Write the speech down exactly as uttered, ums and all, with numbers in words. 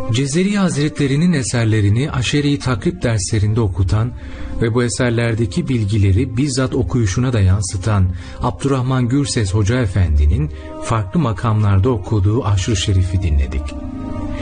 Cezeri Hazretleri'nin eserlerini Aşeri Takrib derslerinde okutan ve bu eserlerdeki bilgileri bizzat okuyuşuna da yansıtan Abdurrahman Gürses Hoca Efendi'nin farklı makamlarda okuduğu Aşr-ı Şerif'i dinledik.